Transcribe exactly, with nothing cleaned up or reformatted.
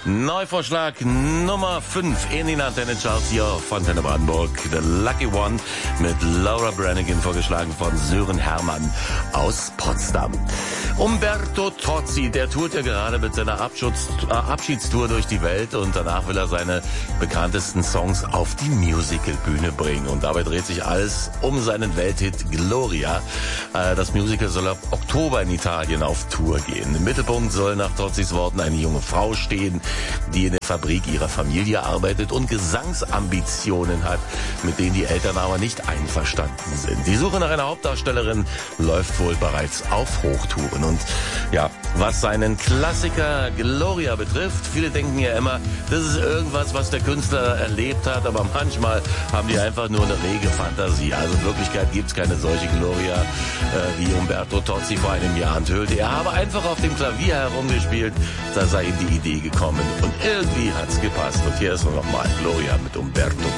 Neuvorschlag Nummer fünf in den Antenne-Charts hier auf Antenne Brandenburg. The Lucky One mit Laura Branigan, vorgeschlagen von Sören Hermann aus Potsdam. Umberto Tozzi, der tourt ja gerade mit seiner Abschutz, äh, Abschiedstour durch die Welt und danach will er seine bekanntesten Songs auf die Musicalbühne bringen. Und dabei dreht sich alles um seinen Welthit Gloria. Äh, das Musical soll ab Oktober in Italien auf Tour gehen. Im Mittelpunkt soll nach Tozzis Worten eine junge Frau stehen, die in der Fabrik ihrer Familie arbeitet und Gesangsambitionen hat, mit denen die Eltern aber nicht einverstanden sind. Die Suche nach einer Hauptdarstellerin läuft wohl bereits auf Hochtouren. Und ja, was seinen Klassiker Gloria betrifft, viele denken ja immer, das ist irgendwas, was der Künstler erlebt hat, aber manchmal haben die einfach nur eine rege Fantasie. Also in Wirklichkeit gibt es keine solche Gloria, äh, wie Umberto Tozzi vor einem Jahr enthüllte. Er habe einfach auf dem Klavier herumgespielt, da sei ihm die Idee gekommen und irgendwie hat's gepasst. Und hier ist noch mal Gloria mit Umberto